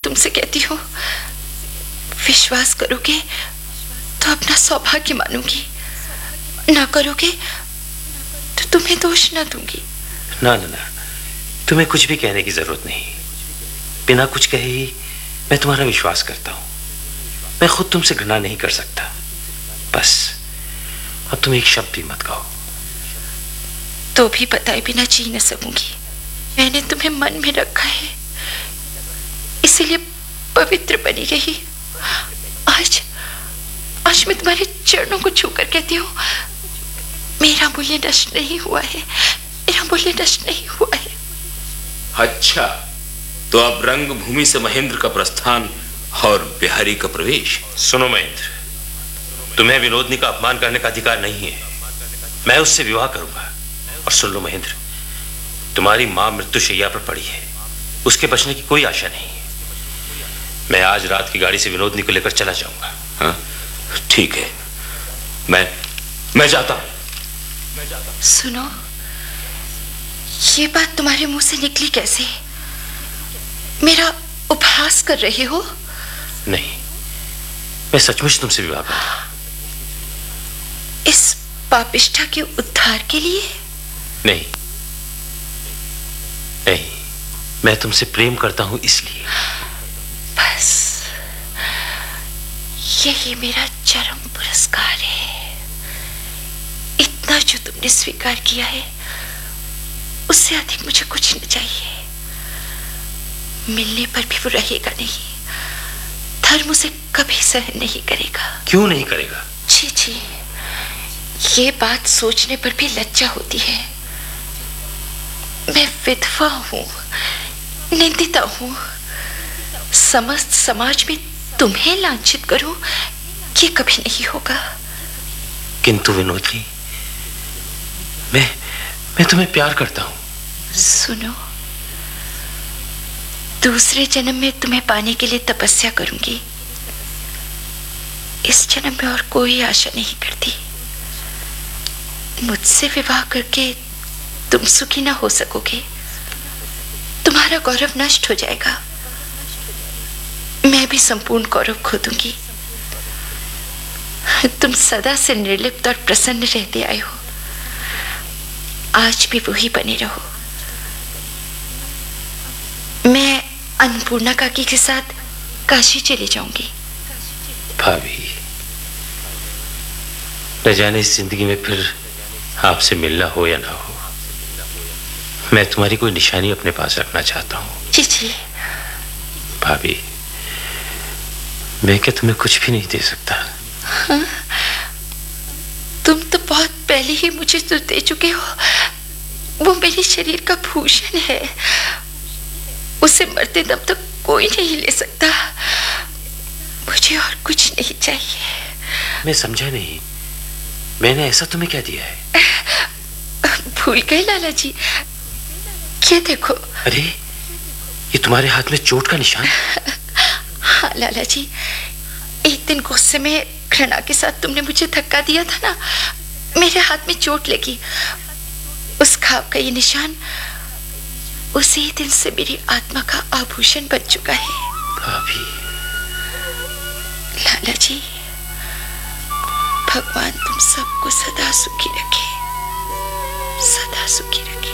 तुमसे कहती हूँ, विश्वास करोगे तो अपना सौभाग्य मानूंगी, ना करोगे तो तुम्हें दोष ना दूंगी। ना ना ना, तुम्हें कुछ भी कहने की जरूरत नहीं। बिना कुछ कहे ही मैं तुम्हारा विश्वास करता हूं। मैं खुद तुमसे घृणा नहीं कर सकता। बस अब तुम एक शब्द भी मत कहो। तो भी बताए बिना जी न सकूंगी। मैंने तुम्हें मन में रखा है, इसीलिए पवित्र बनी रही। आज मैं तुम्हारे चरणों को छूकर कहती हूँ, मेरा मूल्य नष्ट नहीं हुआ है, मेरा मूल्य नष्ट नहीं हुआ है। अच्छा, तो अब रंगभूमि से महेंद्र का प्रस्थान और बिहारी का प्रवेश। सुनो महेंद्र, तुम्हें विनोदनी का अपमान करने का अधिकार नहीं है। मैं उससे विवाह करूंगा। और सुन लो महेंद्र, तुम्हारी मां मृत्युशैया पर पड़ी है, उसके बचने की कोई आशा नहीं है। मैं आज रात की गाड़ी से विनोदनी को लेकर चला जाऊंगा। हाँ, ठीक है, मैं जाता हूं। सुनो, ये बात तुम्हारे मुंह से निकली कैसे? मेरा उपहास कर रहे हो? नहीं, मैं सचमुच तुमसे विवाह करूंगा। इस पापिष्ठा के उद्धार के लिए? नहीं नहीं, मैं तुमसे प्रेम करता हूं इसलिए। बस यही मेरा चरम पुरस्कार है। इतना जो तुमने स्वीकार किया है, उससे अधिक मुझे कुछ नहीं चाहिए। मिलने पर भी वो रहेगा नहीं। धर्म उसे कभी सहन नहीं करेगा। क्यों नहीं करेगा? जी जी, ये बात सोचने पर भी लज्जा होती है। मैं विधवा हूं, निंदिता हूं। समस्त समाज में तुम्हें लांछित करूं, ये कभी नहीं होगा। किंतु विनोदनी, मैं तुम्हें प्यार करता हूं। सुनो, दूसरे जन्म में तुम्हें पाने के लिए तपस्या करूंगी। इस जन्म में और कोई आशा नहीं करती। मुझसे विवाह करके तुम सुखी ना हो सकोगे। तुम्हारा गौरव नष्ट हो जाएगा। मैं भी संपूर्ण गौरव खो दूंगी। तुम सदा से निर्लिप्त और प्रसन्न रहते आए हो, आज भी वही बने रहो। मैं अन्नपूर्णा काकी के साथ काशी चली जाऊंगी। भाभी, न जाने इस जिंदगी में फिर आपसे मिलना हो या ना हो, मैं तुम्हारी कोई निशानी अपने पास रखना चाहता हूं। जी जी। भाभी, मैं क्या तुम्हें कुछ भी नहीं दे सकता? हाँ? तुम तो बहुत पहले ही मुझे तो दे चुके हो। वो मेरे शरीर का भूषण है, उसे मरते दम तक कोई नहीं ले सकता। मुझे और कुछ नहीं चाहिए। मैं समझा नहीं, मैंने ऐसा तुम्हें क्या दिया है? भूल गए लाला जी? ये देखो। अरे, ये तुम्हारे हाथ में चोट का निशान? हाँ लाला जी, एक दिन गुस्से में घृणा के साथ तुमने मुझे धक्का दिया था ना, मेरे हाथ में चोट लगी। उस घाव का ये निशान उसी दिन से मेरी आत्मा का आभूषण बन चुका है। भाभी। लाला जी, भगवान तुम सबको सदा सुखी रखे, सदा सुखी रखे।